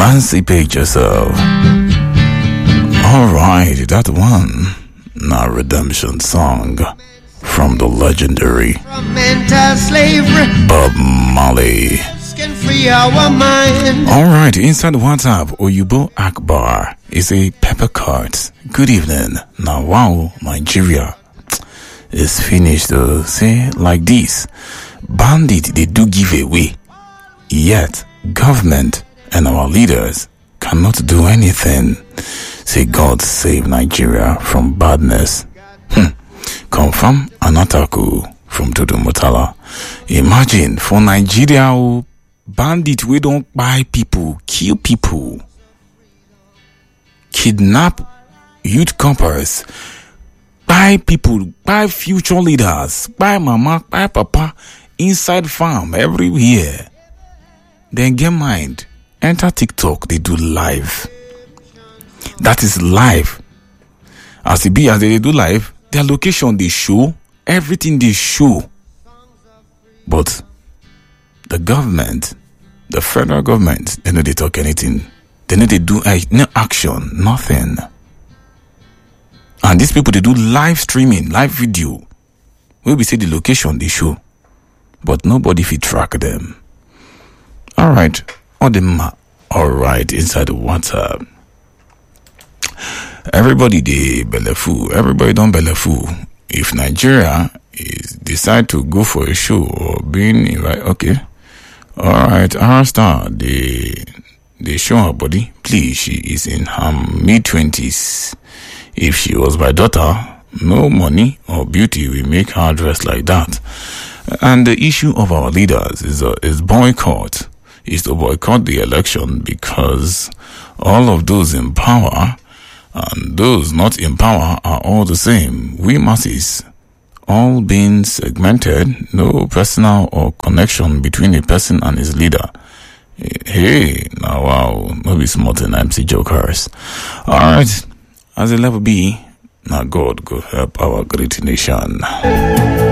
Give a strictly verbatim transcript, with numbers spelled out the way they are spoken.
Emancipate yourself. Alright, that one. Now redemption song from the legendary From mental slavery, Bob Marley. can free our mind. Alright, inside WhatsApp, Oyubo Akbar is a pepper cart. Good evening. Now wow, Nigeria is finished to say like this. Bandit, they do give away. Yet, government and our leaders cannot do anything. Say God save Nigeria from badness. Hmm. Confirm Anataku from Tutu Mutala. Imagine for Nigeria, oh, bandit we don't buy people, kill people, kidnap youth corpers, buy people, buy future leaders, buy mama, buy papa, inside farm everywhere. Then get mind, enter TikTok, they do live. That is live. As it be, as they do live, their location they show, everything they show. But the government, the federal government, they know they talk anything. They know they do uh, no action, nothing. And these people, they do live streaming, live video. Where we say the location they show. But nobody fit track them. Alright. All them alright inside the WhatsApp. Everybody they belleful. Everybody don't belleful. If Nigeria is decide to go for a show or being invited, okay. Alright, our star, they they show her body. Please, she is in her mid twenties. If she was my daughter, no money or beauty will make her dress like that. And the issue of our leaders is uh, is boycott. Is to boycott the election because all of those in power and those not in power are all the same. We masses, all being segmented, no personal or connection between a person and his leader. Hey, now wow, no be smart and M C jokers. Alright, as it level be, now God go help our great nation.